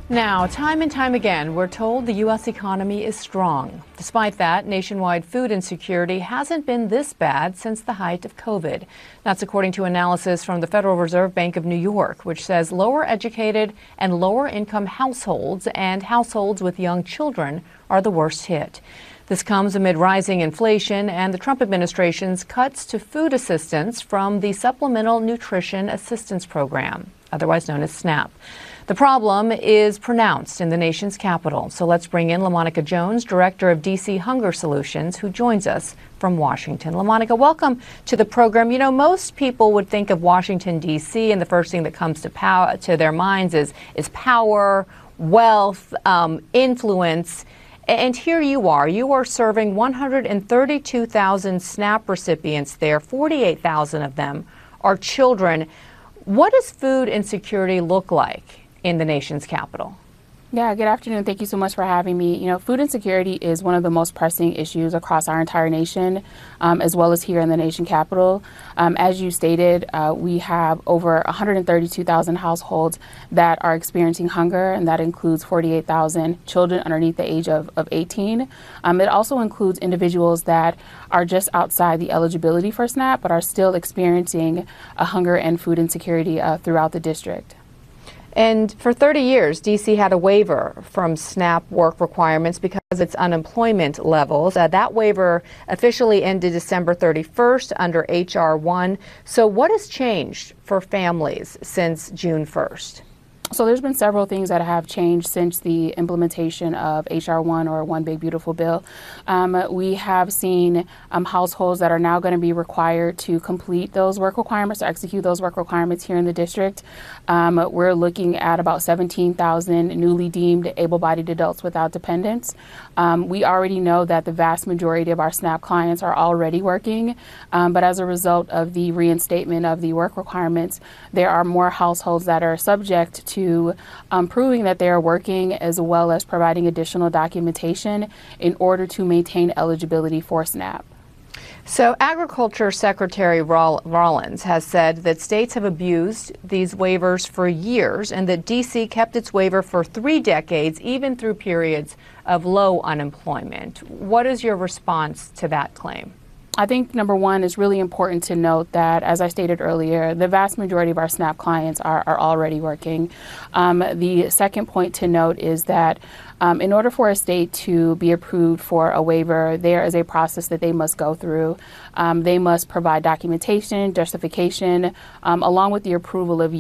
Now, time and time again, we're told the U.S. economy is strong. Despite that, nationwide food insecurity hasn't been this bad since the height of COVID. That's according to analysis from the Federal Reserve Bank of New York, which says lower educated and lower income households and households with young children are the worst hit. This comes amid rising inflation and the Trump administration's cuts to food assistance from the Supplemental Nutrition Assistance Program, otherwise known as SNAP. The problem is pronounced in the nation's capital. So let's bring in LaMonica Jones, director of D.C. Hunger Solutions, who joins us from Washington. LaMonica, welcome to the program. You know, most people would think of Washington, D.C., and the first thing that comes to their minds is power, wealth, influence. And here you are serving 132,000 SNAP recipients there. 48,000 of them are children. What does food insecurity look like in the nation's capital? Yeah, good afternoon. Thank you so much for having me. You know, food insecurity is one of the most pressing issues across our entire nation, as well as here in the nation capital. As you stated, we have over 132,000 households that are experiencing hunger, and that includes 48,000 children underneath the age of 18. It also includes individuals that are just outside the eligibility for SNAP, but are still experiencing a hunger and food insecurity throughout the district. And for 30 years, D.C. had a waiver from SNAP work requirements because of its unemployment levels. That waiver officially ended December 31st under H.R. 1. So what has changed for families since June 1st? So there's been several things that have changed since the implementation of H.R. 1 or One Big Beautiful Bill. We have seen households that are now going to be required to complete those work requirements or execute those work requirements here in the district. We're looking at about 17,000 newly deemed able-bodied adults without dependents. We already know that the vast majority of our SNAP clients are already working, but as a result of the reinstatement of the work requirements, there are more households that are subject to proving that they are working, as well as providing additional documentation in order to maintain eligibility for SNAP. So Agriculture Secretary Rollins has said that states have abused these waivers for years and that D.C. kept its waiver for 3 decades, even through periods of low unemployment. What is your response to that claim? I think, number one, it's really important to note that, as I stated earlier, the vast majority of our SNAP clients are already working. The second point to note is that in order for a state to be approved for a waiver, there is a process that they must go through. They must provide documentation, justification, along with the approval of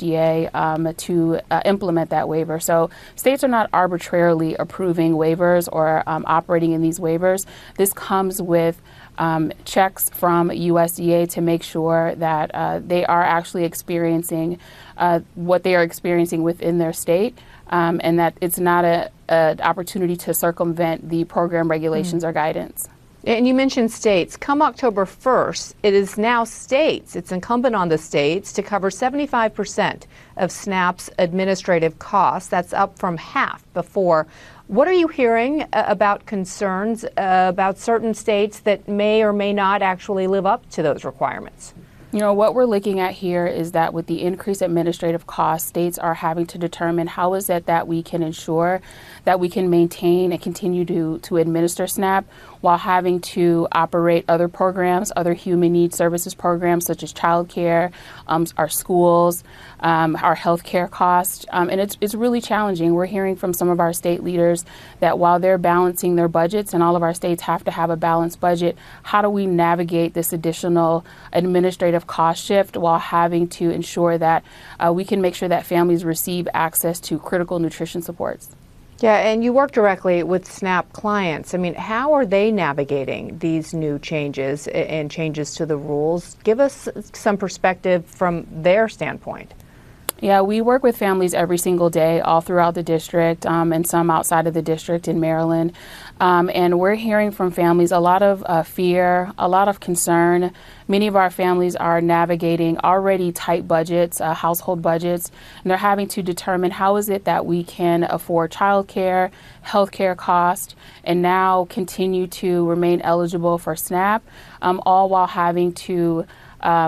USDA to implement that waiver. So states are not arbitrarily approving waivers or operating in these waivers. This comes with checks from USDA to make sure that they are actually experiencing what they are experiencing within their state, and that it's not an opportunity to circumvent the program regulations or guidance. And you mentioned states. Come October 1st, it is now states. It's incumbent on the states to cover 75% of SNAP's administrative costs. That's up from half before. What are you hearing about concerns about certain states that may or may not actually live up to those requirements? You know, what we're looking at here is that with the increased administrative costs, states are having to determine how is it that we can ensure that we can maintain and continue to administer SNAP while having to operate other programs, other human needs services programs such as childcare, our schools, our health care costs. And it's really challenging. We're hearing from some of our state leaders that while they're balancing their budgets, and all of our states have to have a balanced budget, how do we navigate this additional administrative cost shift while having to ensure that we can make sure that families receive access to critical nutrition supports? Yeah, and you work directly with SNAP clients. I mean, how are they navigating these new changes and changes to the rules? Give us some perspective from their standpoint. Yeah, we work with families every single day all throughout the district and some outside of the district in Maryland. And we're hearing from families a lot of fear, a lot of concern. Many of our families are navigating already tight budgets, household budgets, and they're having to determine how is it that we can afford childcare, healthcare costs, and now continue to remain eligible for SNAP, all while having to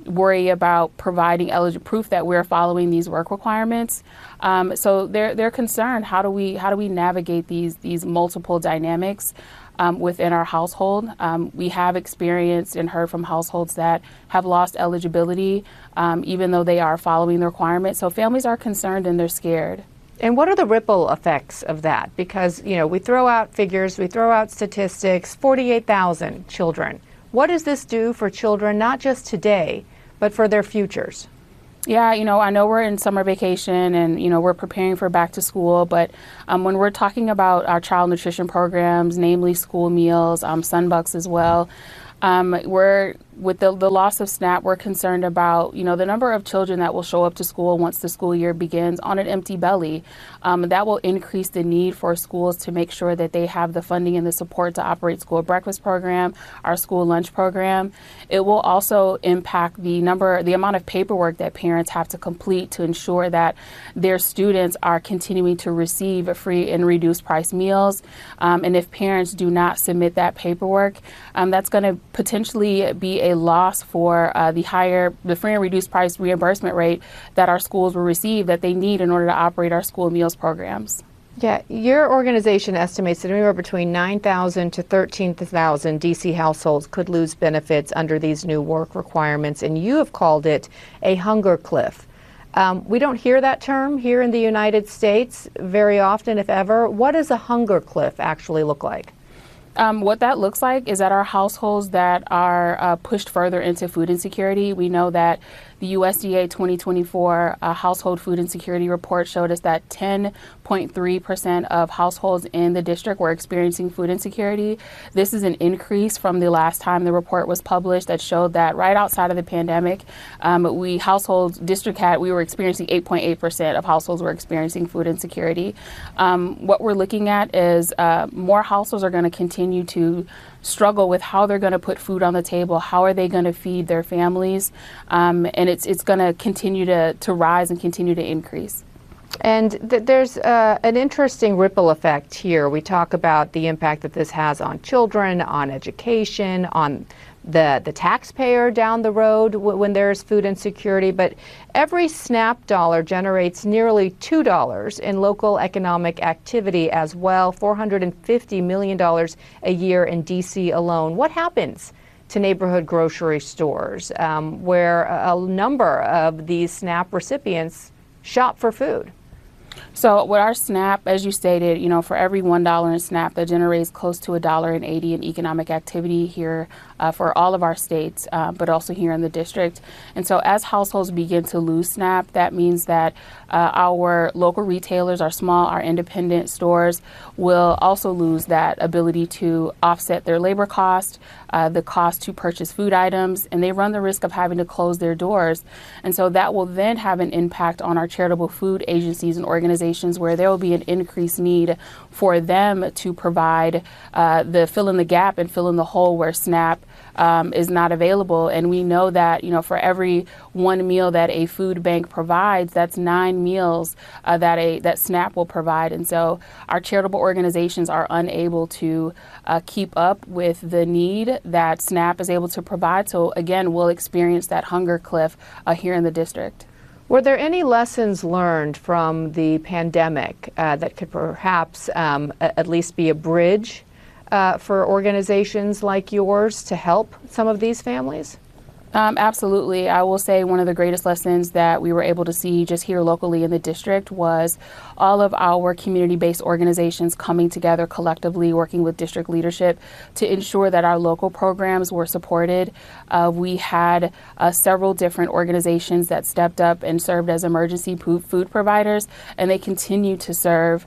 worry about providing proof that we're following these work requirements. So they're concerned. How do we navigate these multiple dynamics within our household? We have experienced and heard from households that have lost eligibility, even though they are following the requirements. So families are concerned and they're scared. And what are the ripple effects of that? Because, we throw out figures, we throw out statistics, 48,000 children. What does this do for children, not just today, but for their futures? Yeah, I know we're in summer vacation and, we're preparing for back to school, but when we're talking about our child nutrition programs, namely school meals, Sunbucks as well, with the loss of SNAP, we're concerned about, the number of children that will show up to school once the school year begins on an empty belly. That will increase the need for schools to make sure that they have the funding and the support to operate school breakfast program, our school lunch program. It will also impact the amount of paperwork that parents have to complete to ensure that their students are continuing to receive free and reduced price meals. And if parents do not submit that paperwork, that's going to potentially be a loss for the free and reduced price reimbursement rate that our schools will receive that they need in order to operate our school meals programs. Yeah, your organization estimates that anywhere between 9,000 to 13,000 DC households could lose benefits under these new work requirements, and you have called it a hunger cliff. We don't hear that term here in the United States very often, if ever. What does a hunger cliff actually look like? What that looks like is that our households that are pushed further into food insecurity, we know that the USDA 2024 household food insecurity report showed us that 10.3% of households in the district were experiencing food insecurity. This is an increase from the last time the report was published that showed that right outside of the pandemic, we were experiencing 8.8% of households were experiencing food insecurity. What we're looking at is more households are going to continue to struggle with how they're going to put food on the table, how are they going to feed their families, and it's going to continue to rise and continue to increase. And there's an interesting ripple effect here. We talk about the impact that this has on children, on education, on the taxpayer down the road when there's food insecurity, but every SNAP dollar generates nearly $2 in local economic activity as well, $450 million a year in DC alone. What happens to neighborhood grocery stores where a number of these SNAP recipients shop for food? So with our SNAP, as you stated, for every $1 in SNAP, that generates close to $1.80 in economic activity here for all of our states, but also here in the district. And so as households begin to lose SNAP, that means that our local retailers, our independent stores will also lose that ability to offset their labor cost, the cost to purchase food items, and they run the risk of having to close their doors. And so that will then have an impact on our charitable food agencies and organizations where there will be an increased need for them to provide fill in the gap and fill in the hole where SNAP is not available. And we know that, for every one meal that a food bank provides, that's 9 meals that SNAP will provide. And so our charitable organizations are unable to keep up with the need that SNAP is able to provide. So again, we'll experience that hunger cliff here in the district. Were there any lessons learned from the pandemic that could perhaps at least be a bridge for organizations like yours to help some of these families? Absolutely. I will say one of the greatest lessons that we were able to see just here locally in the district was all of our community-based organizations coming together collectively, working with district leadership to ensure that our local programs were supported. We had several different organizations that stepped up and served as emergency food providers, and they continue to serve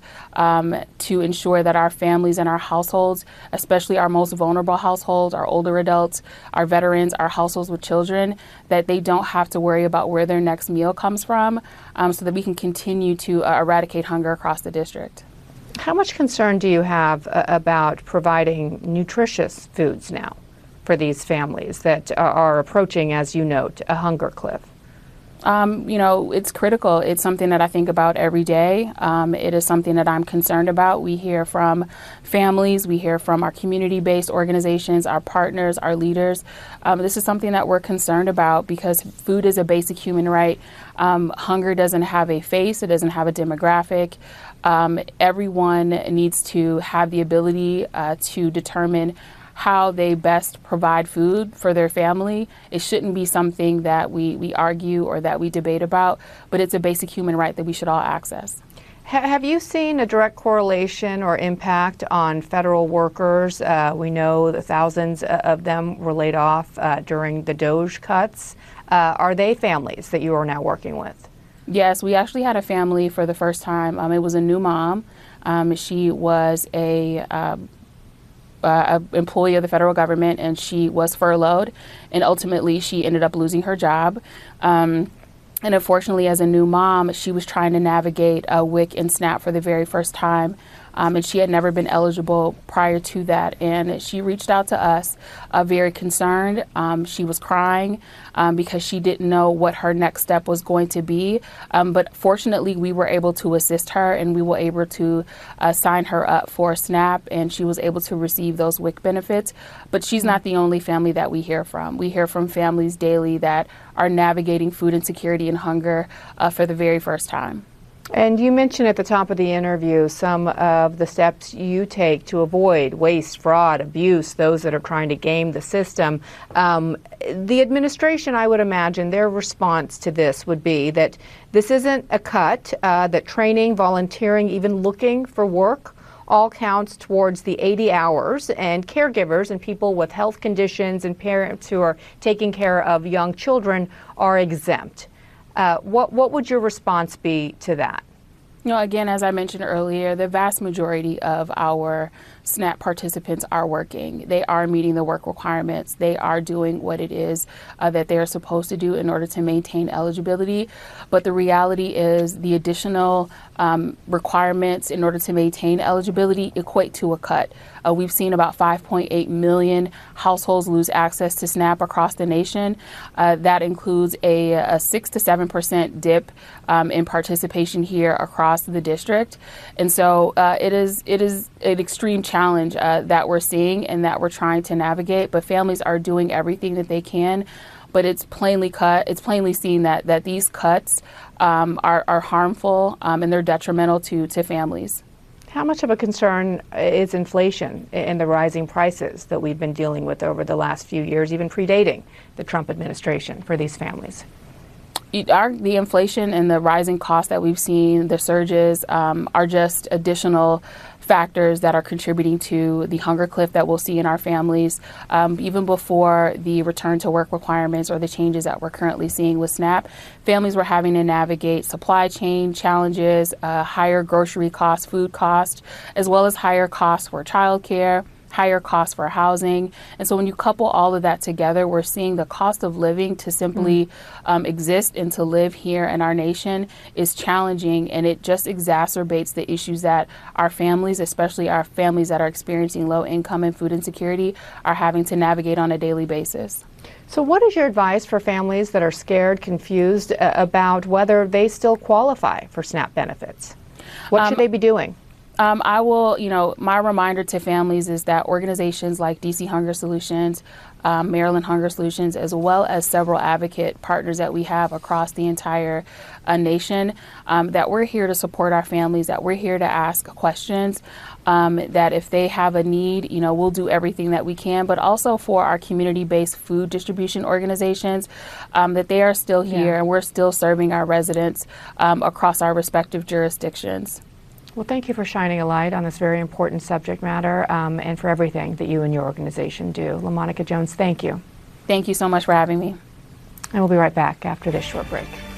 to ensure that our families and our households, especially our most vulnerable households, our older adults, our veterans, our households with children, that they don't have to worry about where their next meal comes from, so that we can continue to eradicate hunger across the district. How much concern do you have about providing nutritious foods now for these families that are approaching, as you note, a hunger cliff? It's critical. It's something that I think about every day. It is something that I'm concerned about. We hear from families, we hear from our community-based organizations, our partners, our leaders. This is something that we're concerned about because food is a basic human right. Hunger doesn't have a face, it doesn't have a demographic. Everyone needs to have the ability to determine how they best provide food for their family. It shouldn't be something that we argue or that we debate about, but it's a basic human right that we should all access. Have you seen a direct correlation or impact on federal workers? We know the thousands of them were laid off during the DOGE cuts. Are they families that you are now working with? Yes, we actually had a family for the first time. It was a new mom. She was a employee of the federal government, and she was furloughed, and ultimately she ended up losing her job. And unfortunately, as a new mom, she was trying to navigate WIC and SNAP for the very first time. And she had never been eligible prior to that. And she reached out to us very concerned. She was crying because she didn't know what her next step was going to be. But fortunately, we were able to assist her, and we were able to sign her up for SNAP, and she was able to receive those WIC benefits. But she's not the only family that we hear from. We hear from families daily that are navigating food insecurity and hunger for the very first time. And you mentioned at the top of the interview some of the steps you take to avoid waste, fraud, abuse, those that are trying to game the system. The administration, I would imagine, their response to this would be that this isn't a cut, that training, volunteering, even looking for work all counts towards the 80 hours, and caregivers and people with health conditions and parents who are taking care of young children are exempt. What would your response be to that? Again, as I mentioned earlier, the vast majority of our SNAP participants are working. They are meeting the work requirements. They are doing what it is that they are supposed to do in order to maintain eligibility. But the reality is the additional requirements in order to maintain eligibility equate to a cut. We've seen about 5.8 million households lose access to SNAP across the nation. That includes a 6 to 7% dip in participation here across the district. And so it is an extreme challenge that we're seeing and that we're trying to navigate. But families are doing everything that they can. But it's plainly seen that these cuts are harmful and they're detrimental to families. How much of a concern is inflation and the rising prices that we've been dealing with over the last few years, even predating the Trump administration, for these families? The inflation and the rising costs that we've seen, the surges, are just additional factors that are contributing to the hunger cliff that we'll see in our families. Even before the return to work requirements or the changes that we're currently seeing with SNAP, families were having to navigate supply chain challenges, higher grocery costs, food costs, as well as higher costs for childcare, higher costs for housing. And so when you couple all of that together, we're seeing the cost of living to simply exist and to live here in our nation is challenging, and it just exacerbates the issues that our families, especially our families that are experiencing low income and food insecurity, are having to navigate on a daily basis. So what is your advice for families that are scared, confused about whether they still qualify for SNAP benefits? What should they be doing? My reminder to families is that organizations like DC Hunger Solutions, Maryland Hunger Solutions, as well as several advocate partners that we have across the entire nation, that we're here to support our families, that we're here to ask questions, that if they have a need, we'll do everything that we can, but also for our community-based food distribution organizations, that they are still here and we're still serving our residents across our respective jurisdictions. Well, thank you for shining a light on this very important subject matter and for everything that you and your organization do. LaMonica Jones, thank you. Thank you so much for having me. And we'll be right back after this short break.